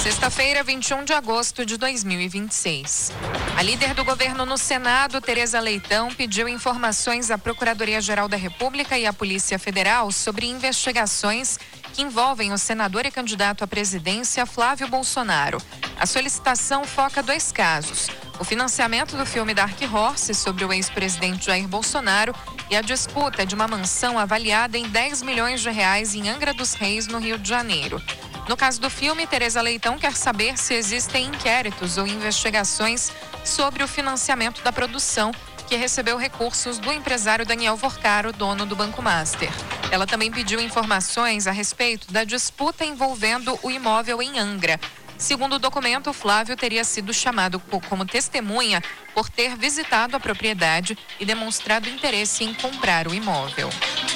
Sexta-feira, 21 de agosto de 2026. A líder do governo no Senado, Tereza Leitão, pediu informações à Procuradoria-Geral da República e à Polícia Federal sobre investigações que envolvem o senador e candidato à presidência Flávio Bolsonaro. A solicitação foca 2 casos: o financiamento do filme Dark Horse sobre o ex-presidente Jair Bolsonaro e a disputa de uma mansão avaliada em 10 milhões de reais em Angra dos Reis, no Rio de Janeiro. No caso do filme, Tereza Leitão quer saber se existem inquéritos ou investigações sobre o financiamento da produção, que recebeu recursos do empresário Daniel Vorcaro, dono do Banco Master. Ela também pediu informações a respeito da disputa envolvendo o imóvel em Angra. Segundo o documento, Flávio teria sido chamado como testemunha por ter visitado a propriedade e demonstrado interesse em comprar o imóvel.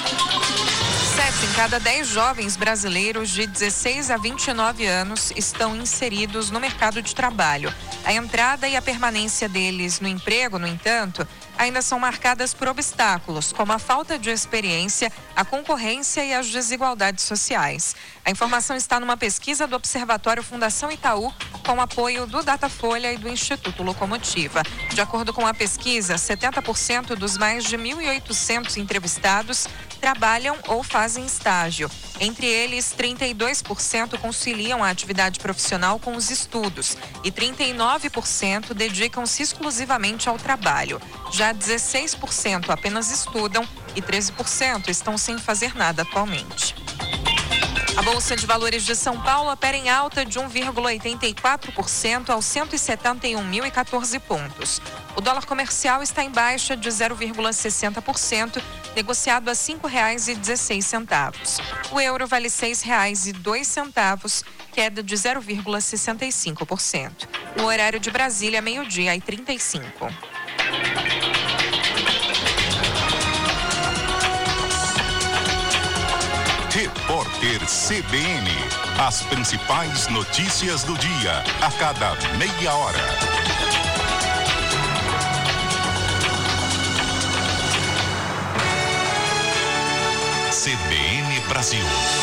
7 em cada 10 jovens brasileiros de 16 a 29 anos estão inseridos no mercado de trabalho. A entrada e a permanência deles no emprego, no entanto, ainda são marcadas por obstáculos, como a falta de experiência, a concorrência e as desigualdades sociais. A informação está numa pesquisa do Observatório Fundação Itaú, com apoio do Datafolha e do Instituto Locomotiva. De acordo com a pesquisa, 70% dos mais de 1.800 entrevistados trabalham ou fazem estágio. Entre eles, 32% conciliam a atividade profissional com os estudos e 39% dedicam-se exclusivamente ao trabalho. Já 16% apenas estudam e 13% estão sem fazer nada atualmente. A Bolsa de Valores de São Paulo opera em alta de 1,84% aos 171.014 pontos. O dólar comercial está em baixa de 0,60%, negociado a R$ 5,16. O euro vale R$ 6,02, queda de 0,65%. O horário de Brasília, 12h35. Repórter CBN. As principais notícias do dia, a cada meia hora. CBN Brasil.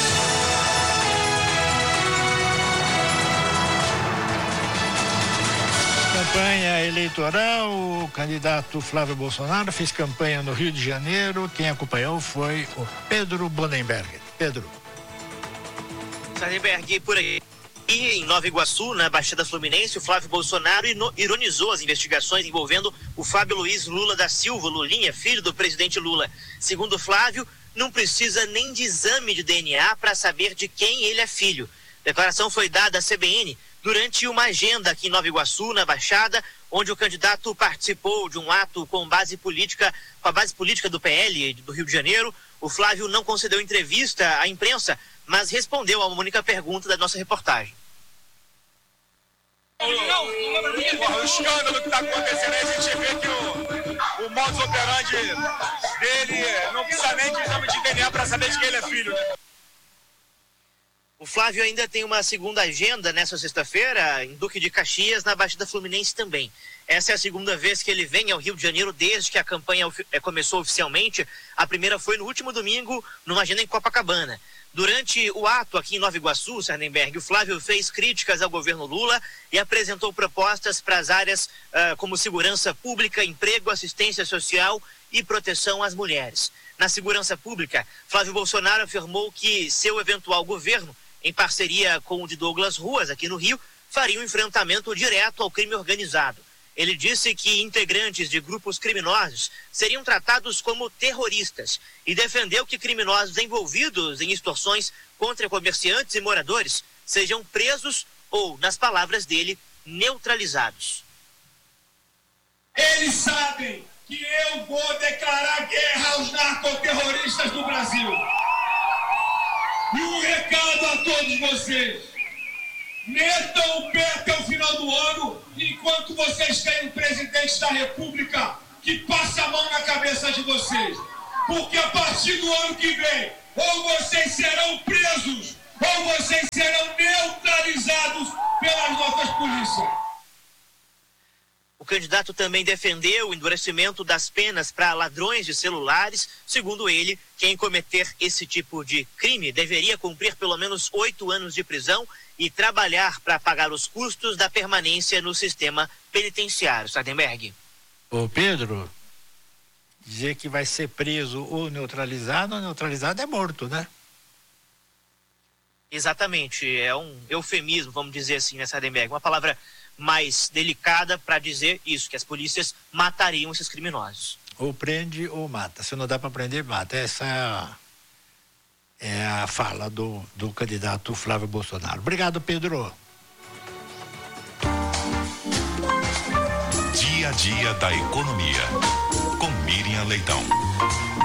Campanha eleitoral, o candidato Flávio Bolsonaro fez campanha no Rio de Janeiro. Quem acompanhou foi o Pedro Bonenberg. Pedro. Sardenberg, por aí. E em Nova Iguaçu, na Baixada Fluminense, o Flávio Bolsonaro ironizou as investigações envolvendo o Fábio Luiz Lula da Silva, Lulinha, filho do presidente Lula. Segundo Flávio, não precisa nem de exame de DNA para saber de quem ele é filho. A declaração foi dada à CBN durante uma agenda aqui em Nova Iguaçu, na Baixada, onde o candidato participou de um ato com a base política do PL do Rio de Janeiro. O Flávio não concedeu entrevista à imprensa, mas respondeu a uma única pergunta da nossa reportagem. O escândalo que está acontecendo aí, a gente vê que o modus operandi dele não precisa nem de exame de DNA para saber de quem ele é filho, né? O Flávio ainda tem uma segunda agenda nessa sexta-feira, em Duque de Caxias, na Baixada Fluminense também. Essa é a segunda vez que ele vem ao Rio de Janeiro desde que a campanha começou oficialmente. A primeira foi no último domingo, numa agenda em Copacabana. Durante o ato aqui em Nova Iguaçu, Sardenberg, o Flávio fez críticas ao governo Lula e apresentou propostas para as áreas como segurança pública, emprego, assistência social e proteção às mulheres. Na segurança pública, Flávio Bolsonaro afirmou que seu eventual governo, em parceria com o de Douglas Ruas, aqui no Rio, faria um enfrentamento direto ao crime organizado. Ele disse que integrantes de grupos criminosos seriam tratados como terroristas e defendeu que criminosos envolvidos em extorsões contra comerciantes e moradores sejam presos ou, nas palavras dele, neutralizados. Eles sabem que eu vou declarar guerra aos narcoterroristas do Brasil. E um recado a todos vocês: metam o pé até o final do ano, enquanto vocês têm um presidente da República que passa a mão na cabeça de vocês. Porque a partir do ano que vem, ou vocês serão presos, ou vocês serão neutralizados pelas nossas polícias. O O candidato também defendeu o endurecimento das penas para ladrões de celulares. Segundo ele, quem cometer esse tipo de crime deveria cumprir pelo menos 8 anos de prisão e trabalhar para pagar os custos da permanência no sistema penitenciário. Sardenberg. Ô Pedro, dizer que vai ser preso ou neutralizado é morto, né? Exatamente, é um eufemismo, vamos dizer assim, né, Sardenberg? Uma palavra mais delicada para dizer isso, que as polícias matariam esses criminosos. Ou prende ou mata. Se não dá para prender, mata. Essa é a fala do candidato Flávio Bolsonaro. Obrigado, Pedro. Dia a dia da economia, com Miriam Leitão.